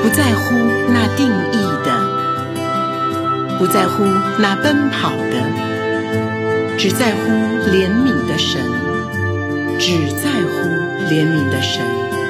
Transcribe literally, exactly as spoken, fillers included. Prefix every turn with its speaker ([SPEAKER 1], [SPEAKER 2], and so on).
[SPEAKER 1] 不在乎那定义的，不在乎那奔跑的，只在乎怜悯的神，只在乎怜悯的神。